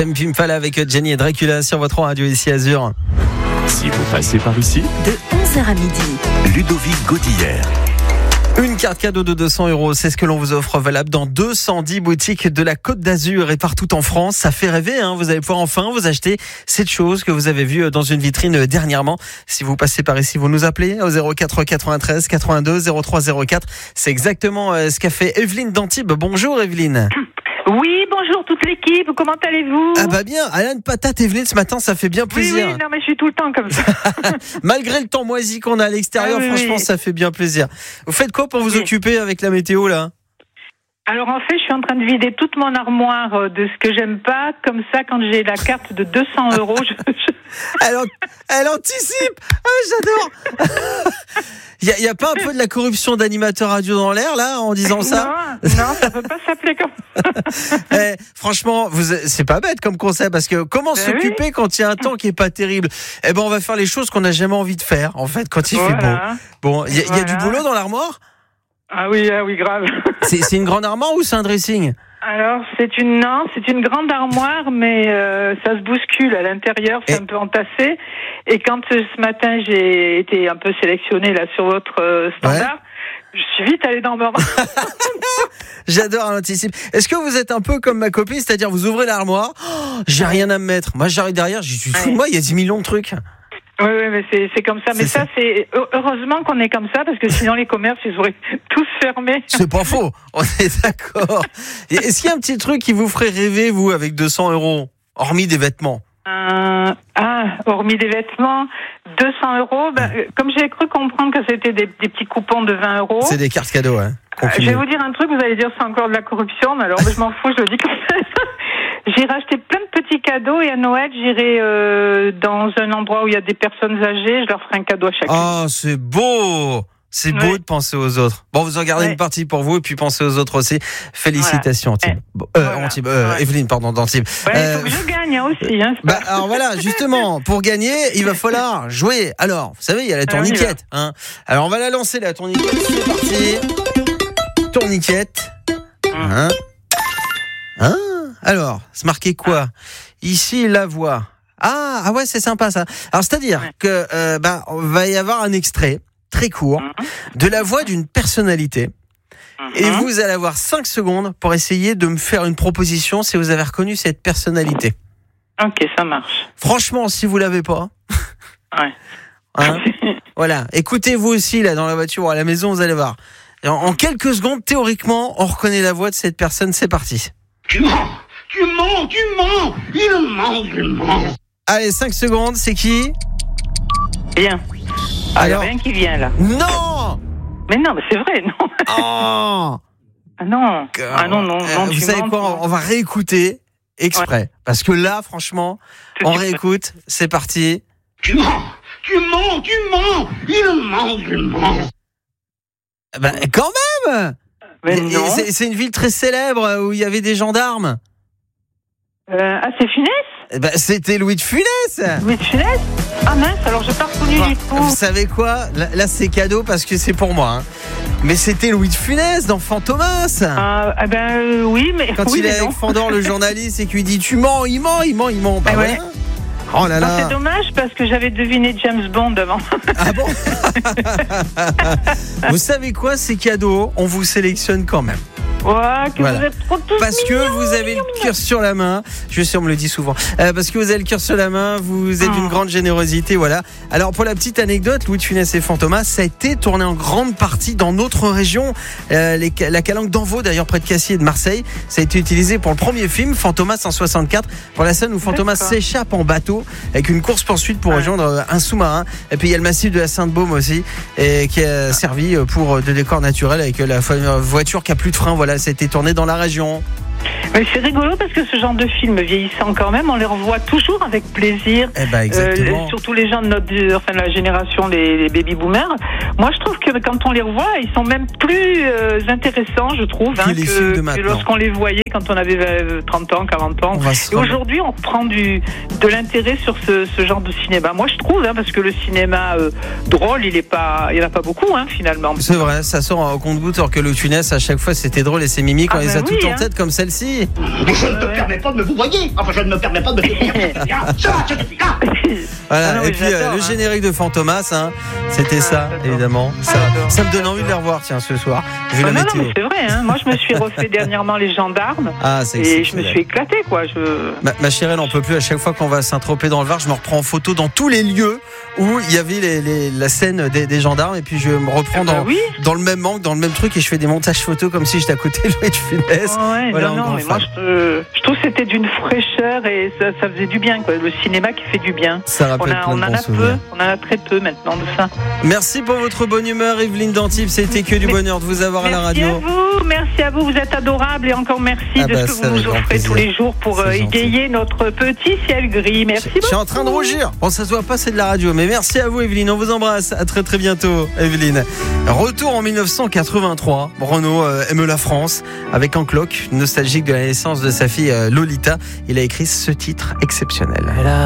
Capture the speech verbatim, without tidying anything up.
Tame Impala avec Jenny et Dracula sur votre radio ici Azur. Si vous passez par ici, de onze heures à midi, Ludovic Godillère. Une carte cadeau de deux cents euros, c'est ce que l'on vous offre, valable dans deux cent dix boutiques de la Côte d'Azur et partout en France. Ça fait rêver, hein. Vous allez pouvoir enfin vous acheter cette chose que vous avez vue dans une vitrine dernièrement. Si vous passez par ici, vous nous appelez au zéro quatre quatre-vingt-treize quatre-vingt-deux zéro trois zéro quatre. C'est exactement ce qu'a fait Evelyne d'Antibes. Bonjour Evelyne. Oui, bonjour toute l'équipe, comment allez-vous? Ah bah bien, elle a une patate Evelyne ce matin, ça fait bien plaisir. Oui, oui, non mais je suis tout le temps comme ça. Malgré le temps moisi qu'on a à l'extérieur, ah, oui, franchement oui. Ça fait bien plaisir. Vous faites quoi pour vous oui. occuper avec la météo là? Alors en fait, je suis en train de vider toute mon armoire de ce que j'aime pas. Comme ça, quand j'ai la carte de deux cents euros, je... je... Elle, an... Elle anticipe. Ah, j'adore. Il n'y a, a pas un peu de la corruption d'animateur radio dans l'air là en disant ça? Non, non, ça peut pas s'appeler comme ça. Eh, franchement, vous, c'est pas bête comme conseil parce que comment ben s'occuper oui. quand il y a un temps qui est pas terrible? Eh ben, on va faire les choses qu'on n'a jamais envie de faire en fait quand il voilà. fait beau. Bon, il y, voilà. y a du boulot dans l'armoire? Ah oui, ah oui, grave. C'est, c'est une grande armoire ou c'est un dressing? Alors, c'est une non, c'est une grande armoire, mais euh, ça se bouscule à l'intérieur, c'est et... un peu entassé. Et quand euh, ce matin j'ai été un peu sélectionnée là sur votre euh, standard, ouais. je suis vite allée dans mon. J'adore l'anticipe. Est-ce que vous êtes un peu comme ma copine, c'est-à-dire vous ouvrez l'armoire, oh, j'ai rien à me mettre. Moi, j'arrive derrière, je suis fou de moi, il y a dix millions de trucs. Oui, oui, mais c'est, c'est comme ça. Mais c'est ça, ça, c'est heureusement qu'on est comme ça, parce que sinon les commerces, ils auraient tous fermé. C'est pas faux, on est d'accord. Est-ce qu'il y a un petit truc qui vous ferait rêver, vous, avec deux cents euros, hormis des vêtements? euh, Ah, hormis des vêtements, deux cents euros. Ben, mmh. Comme j'ai cru comprendre que c'était des, des petits coupons de vingt euros. C'est des cartes cadeaux, hein. Euh, je vais vous dire un truc, vous allez dire c'est encore de la corruption, mais alors je m'en fous, je le dis comme ça. J'irai acheter plein de petits cadeaux et à Noël, j'irai euh, dans un endroit où il y a des personnes âgées, je leur ferai un cadeau à chacun. Oh, c'est beau! C'est beau ouais. de penser aux autres. Bon, vous en gardez ouais. une partie pour vous et puis pensez aux autres aussi. Félicitations, voilà. Antibes. Eh. Euh, voilà. Antibes, euh, ouais. Evelyne, pardon, d'Antibes. Ouais, euh, il faut que je gagne aussi. Hein, bah, alors voilà, justement, pour gagner, il va falloir jouer. Alors, vous savez, il y a la tourniquette. Hein. Alors, on va la lancer, la tourniquette. C'est parti. Tourniquette. Hum. Hein. Hein. Alors, c'est marqué quoi? Ici, la voix. Ah, ah ouais, c'est sympa ça. Alors, c'est-à-dire ouais. que euh, bah, on va y avoir un extrait très court de la voix d'une personnalité. Et vous allez avoir cinq secondes pour essayer de me faire une proposition si vous avez reconnu cette personnalité. Ok, ça marche. Franchement, si vous l'avez pas... Ouais. Hein, voilà, écoutez-vous aussi là dans la voiture ou à la maison, vous allez voir. En, en quelques secondes, théoriquement, on reconnaît la voix de cette personne, c'est parti. Tu mens, tu mens, tu mens, il ment, il ment. Allez, cinq secondes, c'est qui? Rien. Ah, il n'y a rien qui vient là. Non! Mais non, mais c'est vrai, non. Oh! Ah non. Ah non, non, non. Euh, vous savez quoi? On va réécouter exprès. Ouais. Parce que là, franchement, Tout on réécoute. Fait. C'est parti. Tu mens, tu mens, tu mens. Il ment, il ment. Ben, quand même! Mais non. C'est, c'est une ville très célèbre où il y avait des gendarmes. Euh, ah, c'est Funès? Ben, c'était Louis de Funès. Louis de Funès? Ah mince, alors j'ai pas reconnu bon, du tout. Vous savez quoi? Là, là, c'est cadeau parce que c'est pour moi. Hein. Mais c'était Louis de Funès dans Fantomas. Ah, ah ben euh, oui, mais quand oui, il mais est non. avec Fandor le journaliste et qu'il lui dit tu mens, il ment, il ment, il ment. Bah ah ouais. Oh là là. Non, c'est dommage parce que j'avais deviné James Bond avant. Ah bon? Vous savez quoi? C'est cadeau. On vous sélectionne quand même. Ouais, que voilà. Vous êtes trop tous parce mignons, que vous avez mignons, le cœur sur la main. Je sais, on me le dit souvent. Euh, parce que vous avez le cœur sur la main, vous êtes d'une oh. grande générosité, voilà. Alors pour la petite anecdote, Louis de Funès et Fantomas, ça a été tourné en grande partie dans notre région, euh, les, la Calanque d'Envaux, d'ailleurs près de Cassis et de Marseille. Ça a été utilisé pour le premier film, Fantomas en soixante-quatre, pour la scène où Fantomas D'accord. s'échappe en bateau avec une course poursuite pour ouais. rejoindre un sous-marin. Et puis il y a le massif de la Sainte-Baume aussi, et qui a servi pour de décor naturel avec la voiture qui a plus de frein. Voilà, ça a été tourné dans la région. Mais c'est rigolo parce que ce genre de film vieillissant quand même, on les revoit toujours avec plaisir. Eh ben exactement. Euh, surtout les gens de notre, enfin de la génération, les, les baby boomers. Moi, je trouve que quand on les revoit, ils sont même plus euh, intéressants, je trouve, que, hein, les que, films de que maintenant. lorsqu'on les voyait quand on avait trente ans, quarante ans. Et aujourd'hui, on prend du, de l'intérêt sur ce, ce genre de cinéma. Moi, je trouve, hein, parce que le cinéma euh, drôle, il est pas, il n'y en a pas beaucoup, hein, finalement. C'est vrai, ça sort au compte-gouttes, alors que le Funès, à chaque fois, c'était drôle et ses mimiques, on ah les ben a oui, toutes hein. en tête comme celle-ci. Mais je ne me permets pas de me vous voyez. Enfin, je ne me permets pas de me ça va, ça suffit. Ah. Voilà, Ah non, et puis euh, le hein. générique de Fantomas, hein, c'était ah, ça, j'adore. évidemment. Ça, J'adore. ça me donne envie de les revoir, tiens, ce soir. Vu Ah la non, météo. non, mais c'est vrai, hein. Moi, je me suis refait dernièrement Les Gendarmes. Ah, c'est Et je me exceptionnel. suis éclatée, quoi. Je... Ma, ma chérie, elle n'en peut plus. À chaque fois qu'on va Saint-Tropez dans le Var, je me reprends en photo dans tous les lieux où il y avait les, les, la scène des, des gendarmes. Et puis je me reprends bah dans, oui. dans le même angle, dans le même truc. Et je fais des montages photos comme si j'étais à côté de Louis de Funès. Oh ouais, Voilà, non, un non, grand mais fan. moi, je, je trouve que c'était d'une fraîcheur et ça, ça faisait du bien, quoi. Le cinéma qui fait du bien. Ça On, rappelle a, plein on de en bons a peu, souvenirs. on en a très peu maintenant de ça. Merci pour votre bonne humeur, Evelyne Dantib. C'était que du bonheur de vous avoir à la Merci radio. à vous, merci à vous, vous êtes adorables et encore merci Ah de bah, ce ça, que vous avec nous grand offrez plaisir. tous les jours pour C'est euh, gentil. égayer notre petit ciel gris. Merci Je suis en train de rougir. Bon, ça se voit pas, c'est de la radio. Mais merci à vous, Evelyne. On vous embrasse. À très très bientôt, Evelyne. Retour en dix-neuf cent quatre-vingt-trois. Renaud euh, aime la France. Avec un clock, nostalgique de la naissance de sa fille euh, Lolita. Il a écrit ce titre exceptionnel.